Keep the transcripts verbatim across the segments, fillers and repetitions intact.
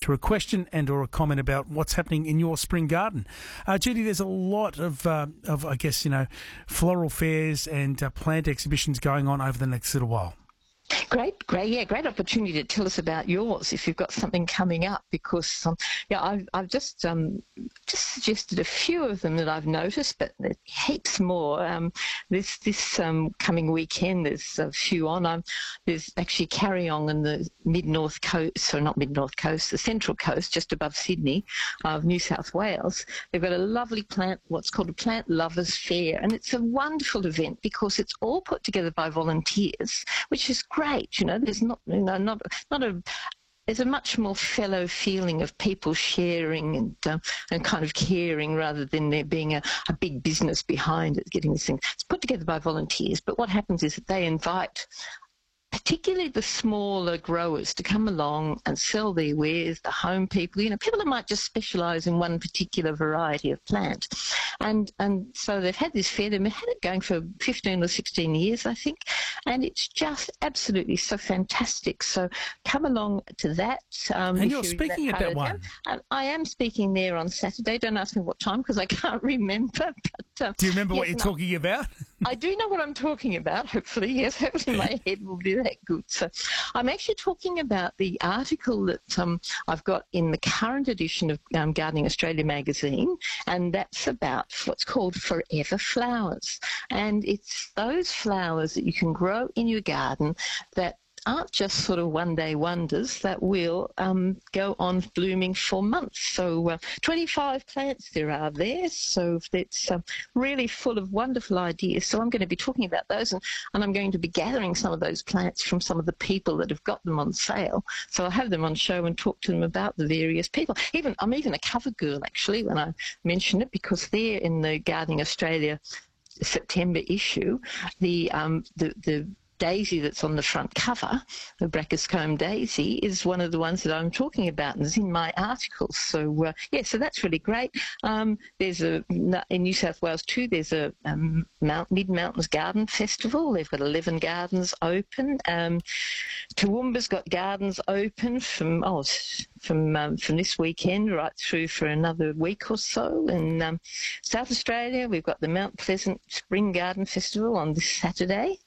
through a question and or a comment about what's happening in your spring garden. Uh, Judy, there's a lot of, uh, of I guess, you know, floral fairs and uh, plant exhibitions going on over the next little while. Great, great, yeah, great opportunity to tell us about yours if you've got something coming up, because um, yeah, I've, I've just um, just suggested a few of them that I've noticed, but there's heaps more. Um, this this um, coming weekend, there's a few on. Um, there's actually Carry On in the mid north coast, so not mid north coast, the central coast, just above Sydney, of New South Wales. They've got a lovely plant, what's called a Plant Lovers Fair, and it's a wonderful event because it's all put together by volunteers, which is great. You know, there's not, you know, not, not a, there's a much more fellow feeling of people sharing and uh, and kind of caring rather than there being a, a big business behind it, getting this thing. It's put together by volunteers, but what happens is that they invite particularly the smaller growers to come along and sell their wares, the home people, you know, people that might just specialise in one particular variety of plant. And and so they've had this fair, they've had it going for fifteen or sixteen years, I think, and it's just absolutely so fantastic. So come along to that. Um, and you're speaking at that one. I, I am speaking there on Saturday. Don't ask me what time because I can't remember. But, um, Do you remember yes, what you're no, talking about? I do know what I'm talking about, hopefully. Yes, hopefully my head will be that good. So I'm actually talking about the article that um, I've got in the current edition of um, Gardening Australia magazine, and that's about what's called Forever Flowers. And it's those flowers that you can grow in your garden that aren't just sort of one-day wonders, that will um, go on blooming for months. So uh, twenty-five plants there are there, so it's um, really full of wonderful ideas. So I'm going to be talking about those, and, and I'm going to be gathering some of those plants from some of the people that have got them on sale. So I'll have them on show and talk to them about the various people. Even I'm even a cover girl, actually, when I mention it, because they're in the Gardening Australia September issue, the um, the the daisy that's on the front cover, the Brachyscombe daisy, is one of the ones that I'm talking about and is in my articles. So, uh, yeah, so that's really great. Um, there's a, in New South Wales too, there's a um, Mount, Mid-Mountains Garden Festival. They've got eleven gardens open. Um, Toowoomba's got gardens open from, oh, from um, from this weekend right through for another week or so. In um, South Australia, we've got the Mount Pleasant Spring Garden Festival on this Saturday.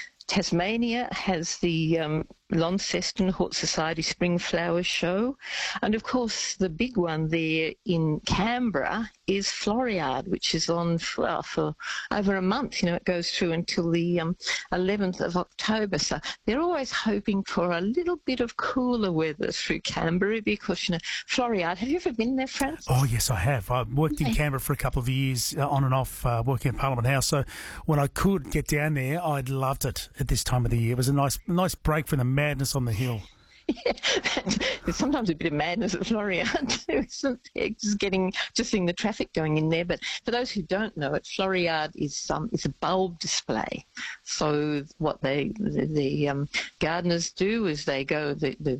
Tasmania has the um, Launceston Hort Society Spring Flowers Show. And, of course, the big one there in Canberra is Floriade, which is on for, well, for over a month. You know, it goes through until the um, eleventh of October. So they're always hoping for a little bit of cooler weather through Canberra because, you know, Floriade. Have you ever been there, Francis? Oh, yes, I have. I worked in Canberra for a couple of years uh, on and off, uh, working at Parliament House. So when I could get down there, I loved it at this time of the year. It was a nice nice break from the madness on the hill. Yeah, there's sometimes a bit of madness at Floriade too, isn't there? Just getting, just seeing the traffic going in there. But for those who don't know it, Floriade is um, is a bulb display. So what they the, the um, gardeners do is they go the the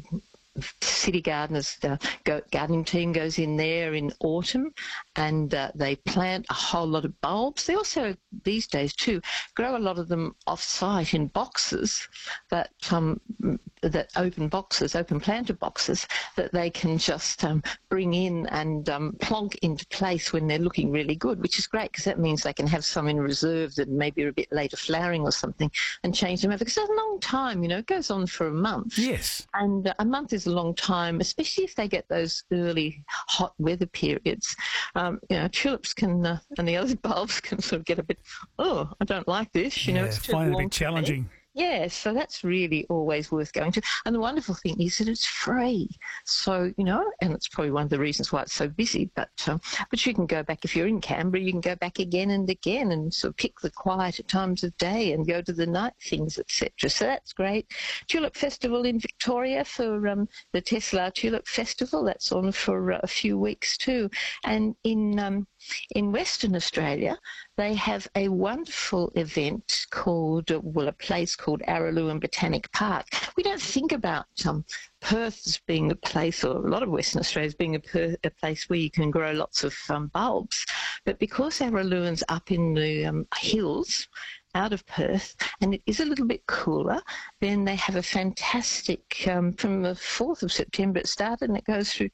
city gardeners, the go, gardening team goes in there in autumn and uh, they plant a whole lot of bulbs. They also, these days too, grow a lot of them off-site in boxes, that um, that open boxes, open planter boxes, that they can just um, bring in and um, plonk into place when they're looking really good, which is great because that means they can have some in reserve that maybe are a bit later flowering or something and change them over. Because it's a long time, you know, it goes on for a month. Yes. And uh, a month is a long time, especially if they get those early hot weather periods. Um, you know, tulips can, uh, and the other bulbs can sort of get a bit, oh, I don't like this. You yeah, know, it's too find it a warm bit challenging. Yeah, so that's really always worth going to. And the wonderful thing is that it's free. So, you know, and it's probably one of the reasons why it's so busy. But um, but you can go back, if you're in Canberra, you can go back again and again and sort of pick the quieter times of day and go to the night things, et cetera. So that's great. Tulip Festival in Victoria for um, the Tesla Tulip Festival. That's on for uh, a few weeks too. And in... Um, In Western Australia, they have a wonderful event called, well, a place called Araluen Botanic Park. We don't think about um, Perth as being a place, or a lot of Western Australia as being a, per- a place where you can grow lots of um, bulbs. But because Araluen's up in the um, hills, out of Perth, and it is a little bit cooler, then they have a fantastic, um, from the fourth of September it started and it goes through